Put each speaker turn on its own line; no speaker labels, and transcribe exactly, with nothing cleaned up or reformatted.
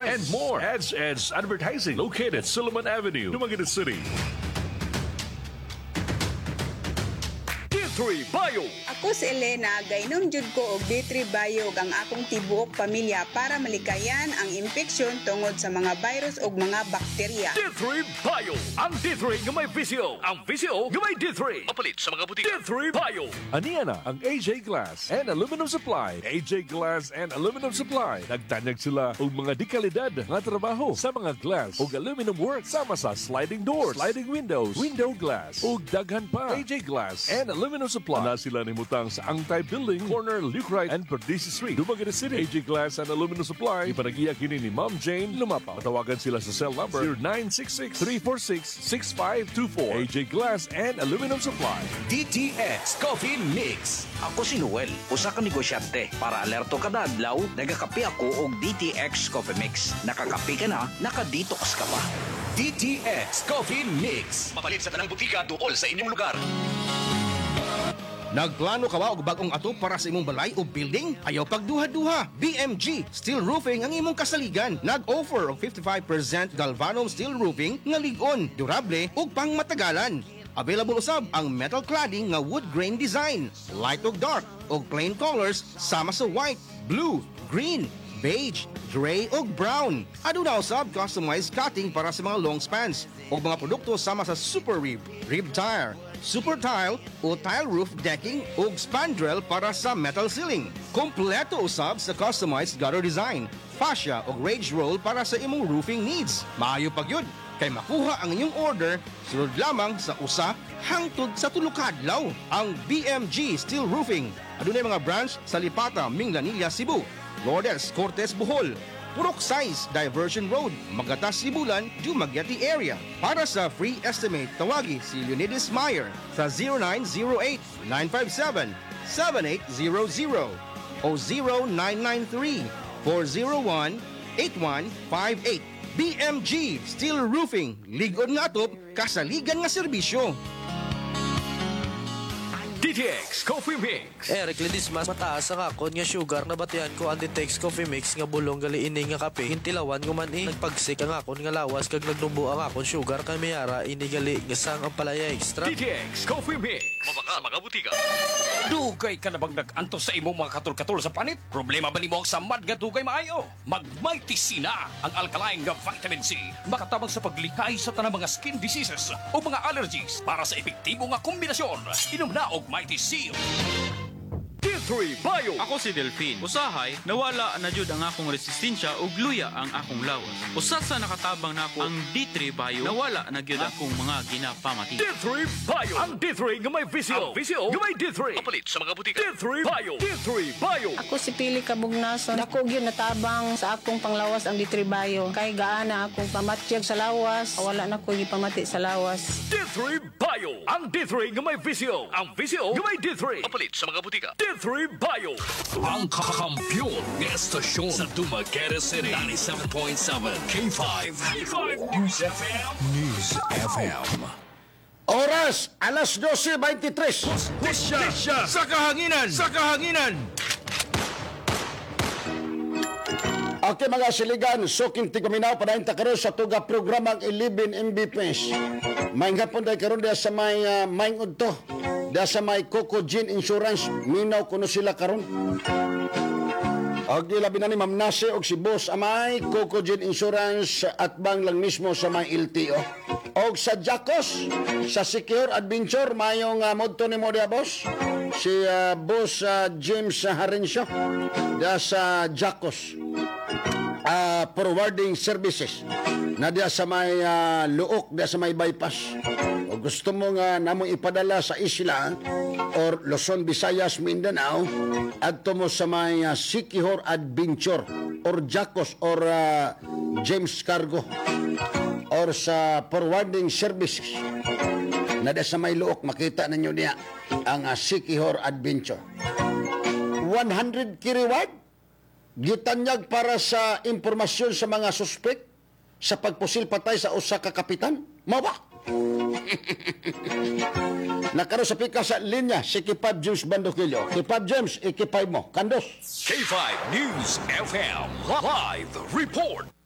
and more. Ads, ads, advertising. Located Silliman Avenue, Dumaguete City. D three Bio.
Ako si Elena, gainom jud ko og D three Biog ang akong tibuok pamilya para malikayan ang impeksyon tungod sa mga virus ug mga bakterya.
D three Bio. Ang D three nga may visio. Ang visio nga may D three. Mapalit sa mga butika. D three Bio. Aniya na ang A J Glass and Aluminum Supply. A J Glass and Aluminum Supply. Nagtanyag sila og mga dekalidad nga trabaho sa mga glass ug aluminum work sama sa sliding doors, sliding windows, window glass ug daghan pa. A J Glass and Aluminum Supply. Na sila nimutang sa Angtay Building, corner Lucrite and Perdices Street, Dumaguete City. A J Glass and Aluminum Supply. Ipanagiya kini ni Ma'am Jane Lumapaw. Matawagan sila sa cell number zero nine six six, three four six, six five two four. A J Glass and Aluminum Supply.
D T X Coffee Mix. Ako si Noel, usa ka negosyante. Para alerto kada adlaw, nagakape ako og D T X Coffee Mix. Nakakape ka na, nakadetox ka pa. D T X Coffee Mix. Mapalit sa tanang butika duol sa inyong lugar.
Nagplano ka ba og bagong ato para sa imong balay o building? Ayaw pagduha-duha. B M G Steel Roofing ang imong kasaligan. Nag-offer og fifty-five percent galvanum steel roofing nga lig-on, durable ug pangmatagalan. Available usab ang metal cladding nga wood grain design, light ug dark ug plain colors sama sa white, blue, green, beige, gray ug brown. Aduna usab customized cutting para sa mga long spans ug mga produkto sama sa super rib, rib tire, super tile o tile roof decking ug spandrel para sa metal ceiling. Kompleto usab sa customized gutter design, fascia ug rage roll para sa imong roofing needs. Maayo pagyud kay makuha ang inyong order sulod lamang sa usa hangtod sa tulo ka adlaw. Ang B M G Steel Roofing adunay mga branch sa Lipata, Minglanilla, Cebu, Lourdes, Cortes, Bohol, Purok Size, Diversion Road, Magatas, Sibulan, Dumaguete area. Para sa free estimate, tawagi si Leonidas Meyer sa zero nine zero eight, nine five seven, seven eight zero zero o zero nine nine three, four zero one, eight one five eight. B M G Steel Roofing, ligon nga atop, kasaligan nga serbisyo.
D T X Coffee Mix.
Eric Ledismas, mataas ang akon nga sugar na batian ko ang D T X Coffee Mix nga bulong gali ini nga kape. Hintilawan ko man eh. Nagpagsik ang akon nga lawas kag nagnubo ang akon sugar kay mayara ini gali nga sang ang palaya extra.
D T X Coffee Mix. Mabaka mga butika.
Dugay ka na bang nag-antos sa imong mga katul-katul sa panit? Problema ba nimo sa mad nga dugay maayo? Mag-Mighty C na ang alkaline nga vitamin C. Makatabang sa paglikay sa tanang mga skin diseases o mga allergies para sa epektibo nga kombinasyon. Inom na og Mighty C.
D three Bio.
Ako si Delphine. Usahay, nawala na jud ang akong resistensya ug luya ang akong lawas. Usa sa nakatabang nako ang D three Bio, nawala na gyud akong mga ginapamati.
D three Bio. Ang D three nga may visio. Ang visio nga may D three. Mapalit sa mga butika. D three Bio. D three Bio.
Ako si Pili Kabugnason. Dako gyud natabang sa akong panglawas ang D three Bio. Kay gaana akong pamatyag sa lawas, wala na ko gipamati sa lawas.
D three Bio. Ang D three nga may visio. Ang visio nga may D three. Mapalit sa mga butika. D three Bio.
Ang kakampyon ng estasyon sa Dumaguete City. ninety-seven point seven K five. K five News F M. News F M.
Oras, alas dose twenty-three.
Hustisya
Sa kahanginan! Sa kahanginan! Okay mga siligan, suking tigaminaw padayon ta karon sa tuga programang eleven M B P S. May hapon day karon dia sa may uh, maing udto. Dia sa may Coco Gin Insurance, minaw kuno sila karon. Og ilabi na ni Ma'am Nase og si Boss Amay, Coco Gin Insurance at bang lang mismo sa may L T O. Og sa Jacos, sa Secure Adventure, mayong uh, modto ni mo dia boss. Si uh, Boss uh, James Harencio, dia sa Jacos. Uh, forwarding services na diya sa may uh, luok, diya sa may bypass. O gusto mo nga namong ipadala sa isla or Luzon, Visayas, Mindanao, adto mo sa may uh, Sikihor Adventure or Jacos or uh, James Cargo or sa forwarding services na diya sa may luok, makita ninyo niya ang uh, Sikihor Adventure. one hundred ki reward gitanyag para sa impormasyon sa mga suspek sa pagpusil patay sa usa ka kapitan. Mao ba? Nakaro sa pika sa linya si Kipab James Bandokilyo. Kipab James, ikipay mo. Kandos.
K five News F M. Live report.